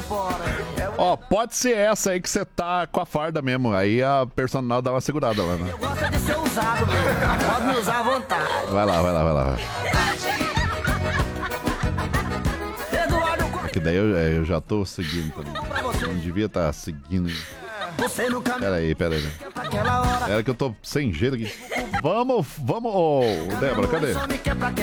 Ó, pode ser essa aí que você tá com a farda mesmo. Aí a personal dá uma segurada lá, né? Eu gosto de ser usado, meu. Pode me usar à vontade. Vai lá. Eduardo, Que daí eu já tô seguindo também. Não devia estar seguindo. você no caminho Pera aí. daquela hora. Era que eu tô sem jeito aqui. Vamos, ô, Débora, cadê? Só me quer pra